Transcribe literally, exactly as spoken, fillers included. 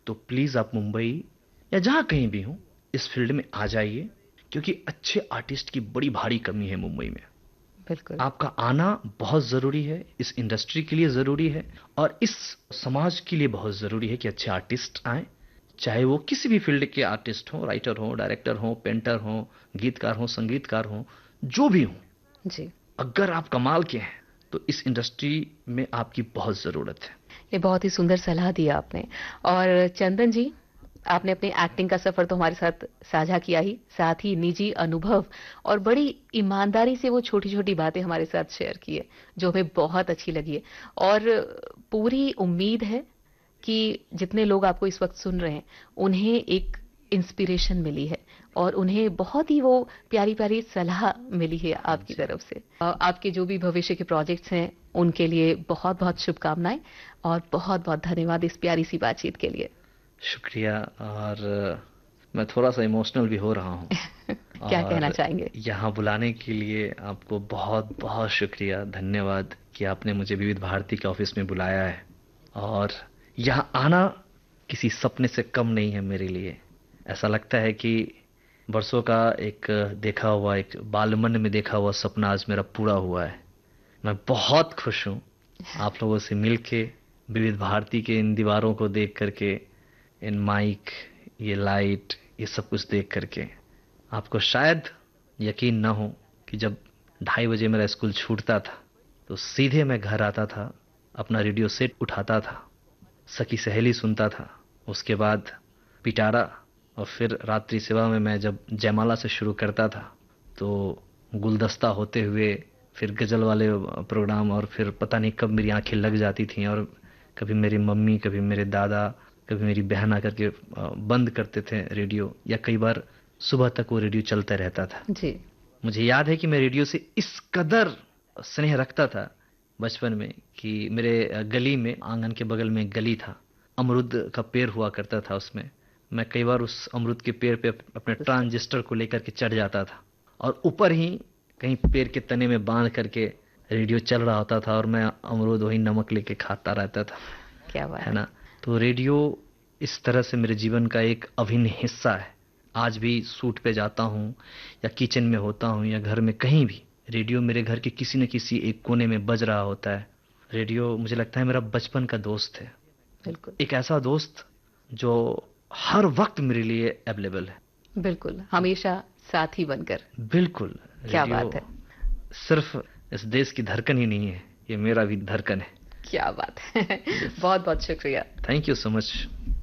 तो प्लीज आप मुंबई या जहां कहीं भी हो इस फील्ड में आ जाइए, क्योंकि अच्छे आर्टिस्ट की बड़ी भारी कमी है मुंबई में। बिल्कुल। आपका आना बहुत जरूरी है, इस इंडस्ट्री के लिए जरूरी है और इस समाज के लिए बहुत जरूरी है कि अच्छे आर्टिस्ट आए, चाहे वो किसी भी फील्ड के आर्टिस्ट हो, राइटर हो, डायरेक्टर हो, पेंटर हो, गीतकार हो, संगीतकार हो, जो भी हो। जी। अगर आप कमाल के हैं तो इस इंडस्ट्री में आपकी बहुत जरूरत है। ये बहुत ही सुंदर सलाह दी आपने। और चंदन जी, आपने अपने एक्टिंग का सफर तो हमारे साथ साझा किया ही, साथ ही निजी अनुभव और बड़ी ईमानदारी से वो छोटी छोटी बातें हमारे साथ शेयर की है, जो हमें बहुत अच्छी लगी है। और पूरी उम्मीद है कि जितने लोग आपको इस वक्त सुन रहे हैं उन्हें एक इंस्पिरेशन मिली है और उन्हें बहुत ही वो प्यारी प्यारी सलाह मिली है आपकी जी, तरफ से। अ, आपके जो भी भविष्य के प्रोजेक्ट्स हैं उनके लिए बहुत बहुत शुभकामनाएं और बहुत बहुत धन्यवाद इस प्यारी सी बातचीत के लिए। शुक्रिया। और मैं थोड़ा सा इमोशनल भी हो रहा हूँ। क्या कहना और चाहेंगे? यहाँ बुलाने के लिए आपको बहुत बहुत शुक्रिया, धन्यवाद कि आपने मुझे विविध भारती के ऑफिस में बुलाया है। और यहाँ आना किसी सपने से कम नहीं है मेरे लिए। ऐसा लगता है कि बरसों का एक देखा हुआ, एक बालमन में देखा हुआ सपना आज मेरा पूरा हुआ है। मैं बहुत खुश हूँ आप लोगों से मिलके, विविध भारती के इन दीवारों को देख करके, इन माइक, ये लाइट, ये सब कुछ देख करके। आपको शायद यकीन ना हो कि जब ढाई बजे मेरा स्कूल छूटता था तो सीधे मैं घर आता था, अपना रेडियो सेट उठाता था, सखी सहेली सुनता था, उसके बाद पिटारा, और फिर रात्रि सेवा में मैं जब जयमाला से शुरू करता था तो गुलदस्ता होते हुए फिर गजल वाले प्रोग्राम, और फिर पता नहीं कब मेरी आंखें लग जाती थी और कभी मेरी मम्मी, कभी मेरे दादा, कभी मेरी बहन आकर के बंद करते थे रेडियो, या कई बार सुबह तक वो रेडियो चलता रहता था। जी। मुझे याद है कि मैं रेडियो से इस कदर स्नेह रखता था बचपन में कि मेरे गली में, आंगन के बगल में गली था, अमरूद का पेड़ हुआ करता था, उसमें मैं कई बार उस अमरूद के पेड़ पे अपने ट्रांजिस्टर को लेकर के चढ़ जाता था और ऊपर ही कहीं पेड़ के तने में बांध करके रेडियो चल रहा होता था और मैं अमरूद वही नमक लेके खाता रहता था। क्या बात है है। ना? तो रेडियो इस तरह से मेरे जीवन का एक अभिन्न हिस्सा है। आज भी सूट पे जाता हूँ या किचन में होता हूँ या घर में कहीं भी, रेडियो मेरे घर के किसी न किसी एक कोने में बज रहा होता है। रेडियो मुझे लगता है मेरा बचपन का दोस्त है, बिल्कुल। एक ऐसा दोस्त जो हर वक्त मेरे लिए अवेलेबल है। बिल्कुल, हमेशा साथी बनकर। बिल्कुल। क्या रेडियो बात है। सिर्फ इस देश की धड़कन ही नहीं है, ये मेरा भी धड़कन है। क्या बात है। यस। बहुत बहुत शुक्रिया। Thank you so much.